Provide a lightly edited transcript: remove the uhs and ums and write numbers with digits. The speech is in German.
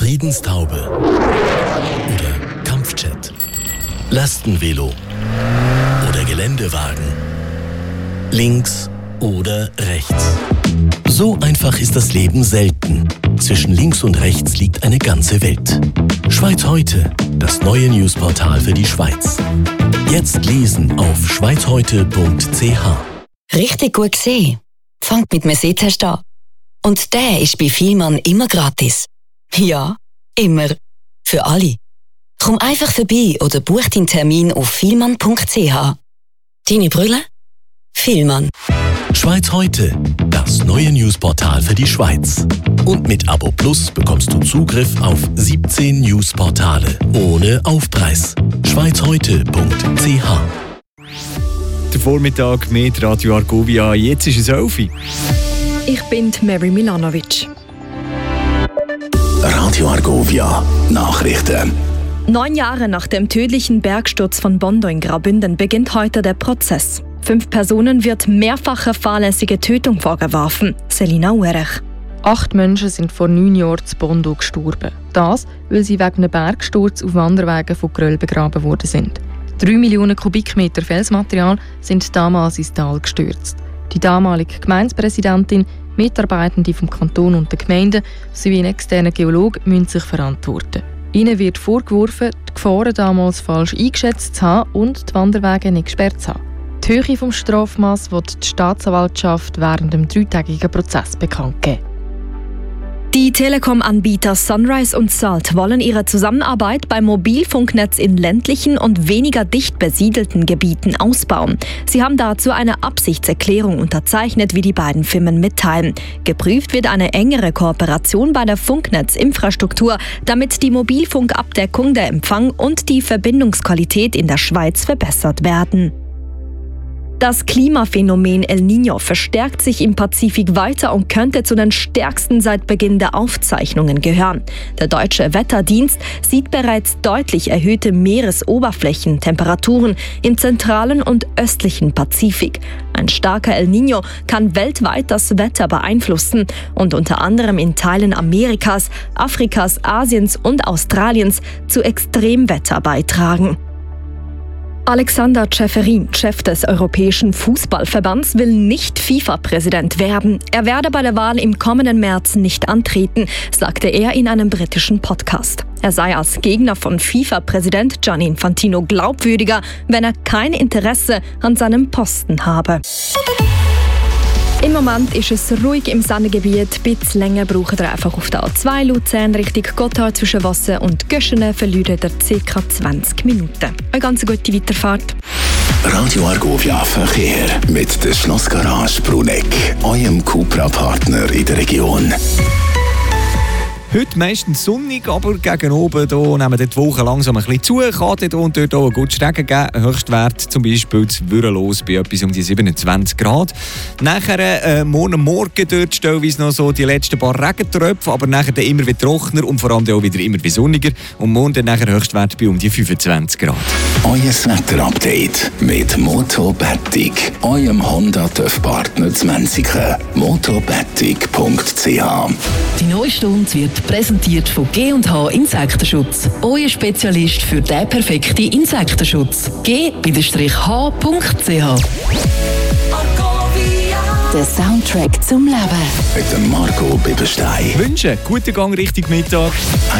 Friedenstaube oder Kampfjet, Lastenvelo oder Geländewagen, links oder rechts. So einfach ist das Leben selten. Zwischen links und rechts liegt eine ganze Welt. Schweiz heute, das neue Newsportal für die Schweiz. Jetzt lesen auf schweizheute.ch. Richtig gut gesehen. Fangt mit einem Sehtest an. Und der ist bei Vielmann immer gratis. Ja, immer. Für alle. Komm einfach vorbei oder buch deinen Termin auf vielmann.ch. Deine Brille? Vielmann. Schweiz heute, das neue Newsportal für die Schweiz. Und mit Abo Plus bekommst du Zugriff auf 17 Newsportale ohne Aufpreis. schweizheute.ch. Der Vormittag mit Radio Argovia. Jetzt ist es 11 Uhr. Ich bin Mary Milanovic. Radio Argovia, Nachrichten. 9 Jahre nach dem tödlichen Bergsturz von Bondo in Graubünden beginnt heute der Prozess. 5 Personen wird mehrfache fahrlässige Tötung vorgeworfen. Selina Uerech. 8 Menschen sind vor 9 Jahren zu Bondo gestorben. Das, weil sie wegen einem Bergsturz auf Wanderwegen von Gröll begraben worden sind. 3 Millionen Kubikmeter Felsmaterial sind damals ins Tal gestürzt. Die damalige Gemeindepräsidentin, Mitarbeitende vom Kanton und der Gemeinde sowie ein externer Geologe müssen sich verantworten. Ihnen wird vorgeworfen, die Gefahren damals falsch eingeschätzt zu haben und die Wanderwege nicht gesperrt zu haben. Die Höhe des Strafmaßes wird die Staatsanwaltschaft während dem 3-tägigen Prozess bekannt geben. Die Telekom-Anbieter Sunrise und Salt wollen ihre Zusammenarbeit beim Mobilfunknetz in ländlichen und weniger dicht besiedelten Gebieten ausbauen. Sie haben dazu eine Absichtserklärung unterzeichnet, wie die beiden Firmen mitteilen. Geprüft wird eine engere Kooperation bei der Funknetzinfrastruktur, damit die Mobilfunkabdeckung, der Empfang und die Verbindungsqualität in der Schweiz verbessert werden. Das Klimaphänomen El Niño verstärkt sich im Pazifik weiter und könnte zu den stärksten seit Beginn der Aufzeichnungen gehören. Der Deutsche Wetterdienst sieht bereits deutlich erhöhte Meeresoberflächentemperaturen im zentralen und östlichen Pazifik. Ein starker El Niño kann weltweit das Wetter beeinflussen und unter anderem in Teilen Amerikas, Afrikas, Asiens und Australiens zu Extremwetter beitragen. Alexander Ceferin, Chef des Europäischen Fußballverbands, will nicht FIFA-Präsident werden. Er werde bei der Wahl im kommenden März nicht antreten, sagte er in einem britischen Podcast. Er sei als Gegner von FIFA-Präsident Gianni Infantino glaubwürdiger, wenn er kein Interesse an seinem Posten habe. Im Moment ist es ruhig im Sendegebiet. Ein bisschen länger braucht ihr einfach auf der A2 Luzern Richtung Gotthard zwischen Wasser und Göschene verliert ihr ca. 20 Minuten. Eine ganz gute Weiterfahrt. Radio Argovia Verkehr mit der Schlossgarage Bruneck, eurem Cupra-Partner in der Region. Heute meistens sonnig, aber gegen oben hier nehmen die Wochen langsam ein bisschen zu. Kann dort und dort auch einen guten Regen geben. Höchstwert zum Beispiel zu Würenlos bei etwas um die 27 Grad. Nachher morgen dort stellweise noch so die letzten paar Regentröpfe, aber nachher dann immer wieder trockener und vor allem auch wieder immer sonniger. Und morgen dann nachher Höchstwert bei um die 25 Grad. Euer Wetterupdate mit Motobettig, eurem Honda-TÜV-Partner zu Menziken. motobettig.ch. Die neue Stunde wird präsentiert von G&H Insektenschutz. Euer Spezialist für den perfekten Insektenschutz. g-h.ch. Der Soundtrack zum Leben. Mit dem Marco Bibelstein. Wünsche guten Gang Richtung Mittag.